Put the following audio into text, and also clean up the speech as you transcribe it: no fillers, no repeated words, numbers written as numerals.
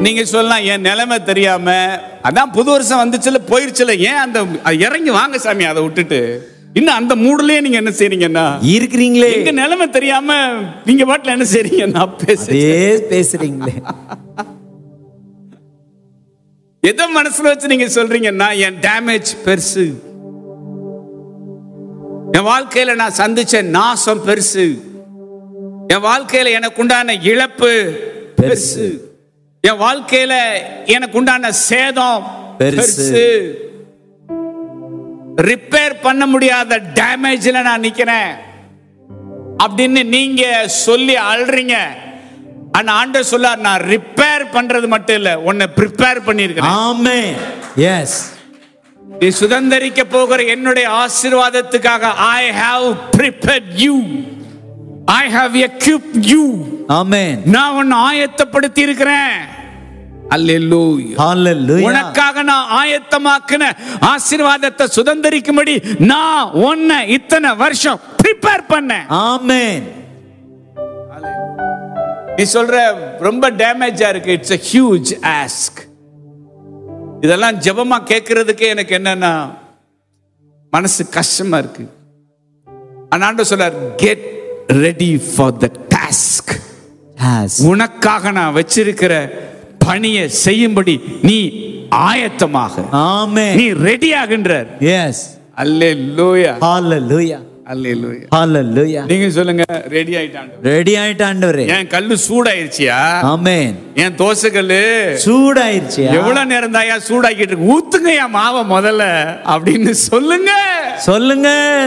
நீங்க சொல்லலாம் என் நிலைமை தெரியாம, அதான் புது வருஷம் வந்துச்சுல போயிருச்சுல, ஏன் அந்த இறங்கி வாங்க சாமி அதை விட்டுட்டு இன்னும் அந்த மூடுலயே நீங்க என்ன செய்றீங்கன்னா இருக்கிறீங்களே. எங்க நிலைமை தெரியாம நீங்க பாட்டுல என்ன செய்றீங்கன்னா பேசுறீங்களே. எதை மனசுல வச்சு நீங்க சொல்றீங்கன்னா என் டேமேஜ் பெருசு, என் வாழ்க்கையில நான் சந்திச்ச நாசம் பெருசு, என் வாழ்க்கையில எனக்கு உண்டான இழப்பு பெருசு, என் வாழ்க்கையில எனக்கு உண்டான சேதம் பெருசு, ரிப்பேர் பண்ண முடியாத டேமேஜ்ல நான் நிக்கிறேன் அப்படின்னு நீங்க சொல்லி அழுறீங்க. ஆனா ஆண்டவர் சொல்லார், நான் ரிப்பேர் பண்றது மட்டும் இல்ல, உன்னை ப்ரிப்பேர் பண்ணிருக்கேன். ஆமென். எஸ். நீ சுதந்தரிக்க போகிற என்னுடைய ஆசீர்வாதத்துக்காக I have prepared you, I have equipped you. ஆமென். நான் உன்னை ஆயத்தப்படுத்தி இருக்கிறேன். அல்லேலூயா. ஹalleluya. உனக்காக நான் ஆயத்தமாக்கின ஆசீர்வாதத்தை சுதந்தரிக்கும்படி நான் உன்னை இத்தனை வருஷம் ப்ரிப்பேர் பண்ணேன். ஆமென். நீ சொல்ற ரொம்ப டேமேஜா இருக்கு, இட்ஸ் a huge ask. இதெல்லாம் ஜெபமா கேட்கறதுக்கே எனக்கு என்னன்னா மனசு கஷ்டமா இருக்கு. ஆண்டவர் சொல்றார், get ready for the task. உனக்காக நான் வச்சிருக்கிற பணியை செய்யும்படி நீ ஆயத்தமாக. ஆமென். நீ ரெடி ஆகின்றார். எஸ். அல்லேலூயா. ஹalleluya. அல்லேலூயா. ஹalleluya. நீங்க சொல்லுங்க, ரெடி ஆயிட்டான். ரெடி ஆயிட்டாண்டவரே. என் கல்லு சூடாயிருச்சியா? ஆமென். என் தோசை கல்லு சூடாயிருச்சியா? எவ்வளவு நேரம் தாயா சூடாக்கிட்டு இருக்கு, ஊத்துங்க என் மாவை முதல்ல அப்படின்னு சொல்லுங்க.